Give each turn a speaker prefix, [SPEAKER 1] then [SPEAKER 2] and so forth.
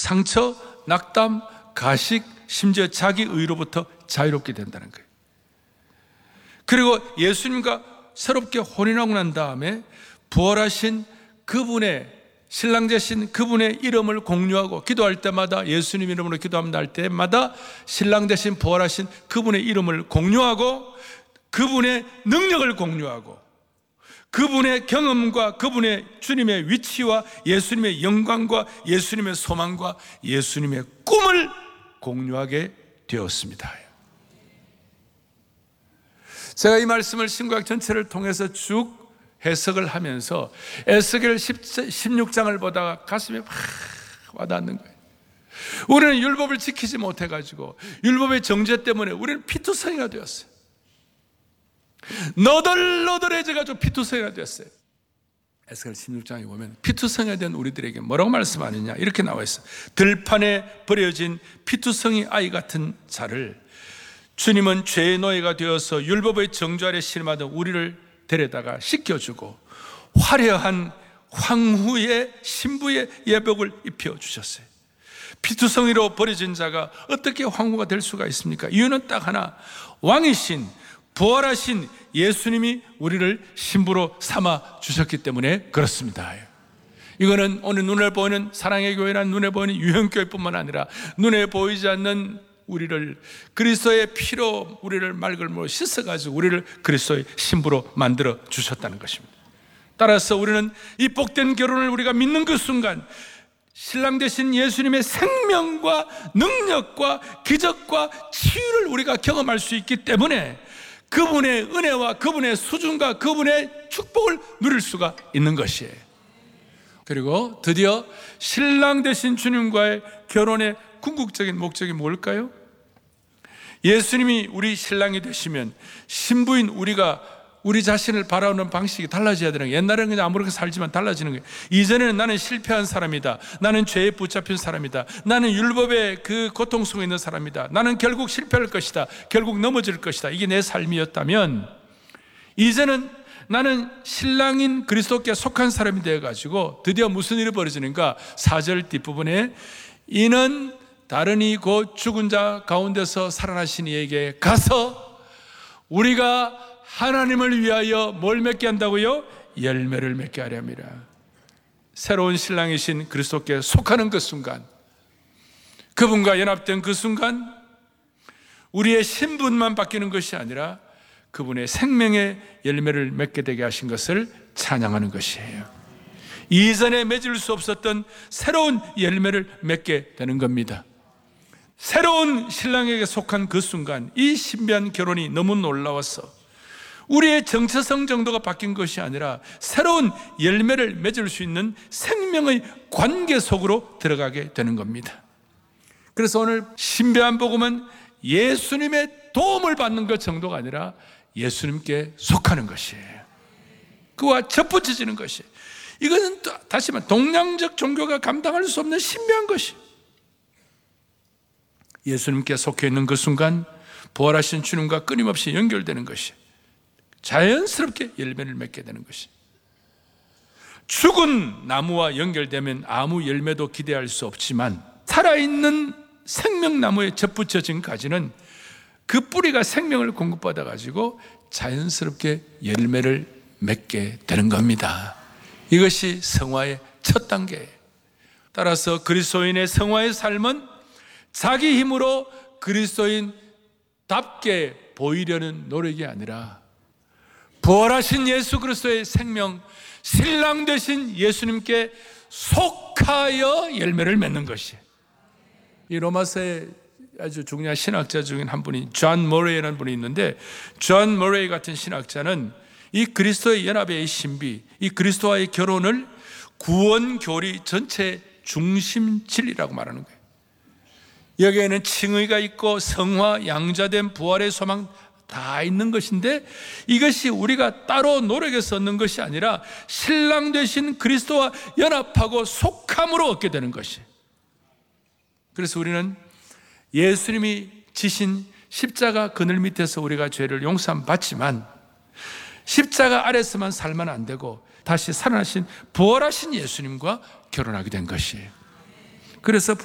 [SPEAKER 1] 상처, 낙담, 가식, 심지어 자기 의로부터 자유롭게 된다는 거예요. 그리고 예수님과 새롭게 혼인하고 난 다음에 부활하신 그분의, 신랑 되신 그분의 이름을 공유하고, 기도할 때마다 예수님 이름으로 기도합니다 할 때마다 신랑 되신 부활하신 그분의 이름을 공유하고, 그분의 능력을 공유하고, 그분의 경험과 그분의 주님의 위치와 예수님의 영광과 예수님의 소망과 예수님의 꿈을 공유하게 되었습니다. 제가 이 말씀을 신구약 전체를 통해서 쭉 해석을 하면서 에스겔 16장을 보다가 가슴에 막 와닿는 거예요. 우리는 율법을 지키지 못해가지고 율법의 정죄 때문에 우리는 피투성이가 되었어요. 너덜너덜해져가지고 피투성이가 되었어요. 에스겔 16장에 보면 피투성이가 된 우리들에게 뭐라고 말씀하느냐, 이렇게 나와 있어요. 들판에 버려진 피투성이 아이 같은 자를 주님은 죄의 노예가 되어서 율법의 정죄 아래 신음하던 우리를 데려다가 씻겨주고 화려한 황후의 신부의 예복을 입혀주셨어요. 피투성이로 버려진 자가 어떻게 황후가 될 수가 있습니까? 이유는 딱 하나, 왕이신 부활하신 예수님이 우리를 신부로 삼아 주셨기 때문에 그렇습니다. 이거는 오늘 눈에 보이는 사랑의 교회란 눈에 보이는 유형교회뿐만 아니라 눈에 보이지 않는 우리를 그리스도의 피로 우리를 맑음으로 씻어가지고 우리를 그리스도의 신부로 만들어 주셨다는 것입니다. 따라서 우리는 이 복된 결혼을 우리가 믿는 그 순간 신랑 되신 예수님의 생명과 능력과 기적과 치유를 우리가 경험할 수 있기 때문에 그분의 은혜와 그분의 수준과 그분의 축복을 누릴 수가 있는 것이에요. 그리고 드디어 신랑 되신 주님과의 결혼의 궁극적인 목적이 뭘까요? 예수님이 우리 신랑이 되시면 신부인 우리가 우리 자신을 바라보는 방식이 달라져야 되는 거예요. 옛날에는 그냥 아무렇게 살지만 달라지는 거예요. 이전에는 나는 실패한 사람이다, 나는 죄에 붙잡힌 사람이다, 나는 율법의 그 고통 속에 있는 사람이다, 나는 결국 실패할 것이다, 결국 넘어질 것이다, 이게 내 삶이었다면, 이제는 나는 신랑인 그리스도께 속한 사람이 되어가지고 드디어 무슨 일이 벌어지는가? 4절 뒷부분에 이는 다른 이 곧 죽은 자 가운데서 살아나신 이에게 가서 우리가 하나님을 위하여 뭘 맺게 한다고요? 열매를 맺게 하려 합니다. 새로운 신랑이신 그리스도께 속하는 그 순간, 그분과 연합된 그 순간 우리의 신분만 바뀌는 것이 아니라 그분의 생명의 열매를 맺게 되게 하신 것을 찬양하는 것이에요. 이전에 맺을 수 없었던 새로운 열매를 맺게 되는 겁니다. 새로운 신랑에게 속한 그 순간 이 신비한 결혼이 너무 놀라워서 우리의 정체성 정도가 바뀐 것이 아니라 새로운 열매를 맺을 수 있는 생명의 관계 속으로 들어가게 되는 겁니다. 그래서 오늘 신비한 복음은 예수님의 도움을 받는 것 정도가 아니라 예수님께 속하는 것이에요. 그와 접붙여지는 것이에요. 이것은 또 다시 말해 동양적 종교가 감당할 수 없는 신비한 것이에요. 예수님께 속해 있는 그 순간 부활하신 주님과 끊임없이 연결되는 것이에요. 자연스럽게 열매를 맺게 되는 것이. 죽은 나무와 연결되면 아무 열매도 기대할 수 없지만 살아있는 생명나무에 접붙여진 가지는 그 뿌리가 생명을 공급받아 가지고 자연스럽게 열매를 맺게 되는 겁니다. 이것이 성화의 첫 단계예요. 따라서 그리스도인의 성화의 삶은 자기 힘으로 그리스도인답게 보이려는 노력이 아니라 부활하신 예수 그리스도의 생명, 신랑 되신 예수님께 속하여 열매를 맺는 것이에요. 이 로마서의 아주 중요한 신학자 중에 한 분이 존 머레이라는 분이 있는데, 존 머레이 같은 신학자는 이 그리스도의 연합의 신비, 이 그리스도와의 결혼을 구원 교리 전체 중심 진리라고 말하는 거예요. 여기에는 칭의가 있고 성화, 양자된 부활의 소망 다 있는 것인데, 이것이 우리가 따로 노력해서 얻는 것이 아니라 신랑 되신 그리스도와 연합하고 속함으로 얻게 되는 것이에요. 그래서 우리는 예수님이 지신 십자가 그늘 밑에서 우리가 죄를 용서함 받지만 십자가 아래서만 살면 안 되고 다시 살아나신 부활하신 예수님과 결혼하게 된 것이에요. 그래서